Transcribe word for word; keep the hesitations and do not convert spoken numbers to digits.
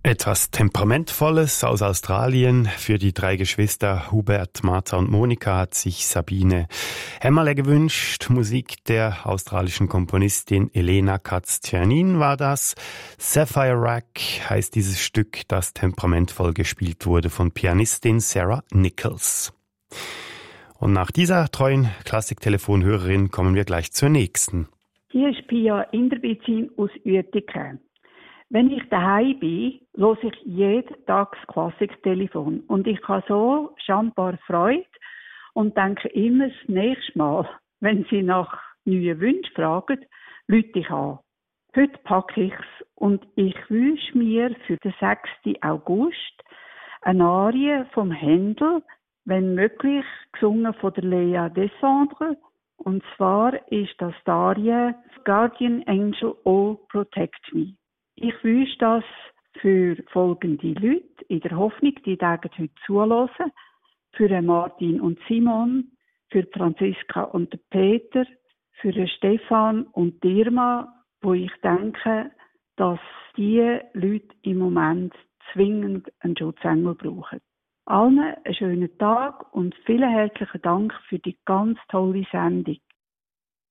Etwas Temperamentvolles aus Australien. Für die drei Geschwister Hubert, Martha und Monika hat sich Sabine Hämmerle gewünscht. Musik der australischen Komponistin Elena Katz-Tjernin war das. Sapphire Rack heißt dieses Stück, das temperamentvoll gespielt wurde von Pianistin Sarah Nichols. Und nach dieser treuen Klassik-Telefonhörerin kommen wir gleich zur nächsten. Hier ist Pia Inderbizin aus Uetingen. Wenn ich daheim bin, höre ich jeden Tag das Klassik-Telefon. Und ich habe so schambar Freude und denke immer das nächste Mal, wenn Sie nach neuen Wünschen fragen, rufe ich an. Heute packe ich es und ich wünsche mir für den sechsten August eine Arie vom Händel, wenn möglich, gesungen von der Lea Descendre. Und zwar ist das die Arie Guardian Angel, Oh Protect Me. Ich wünsche das für folgende Leute, in der Hoffnung, die werden heute zuhören, für Martin und Simon, für Franziska und Peter, für Stefan und Irma, wo ich denke, dass diese Leute im Moment zwingend einen Schutzengel brauchen. Allen einen schönen Tag und vielen herzlichen Dank für die ganz tolle Sendung.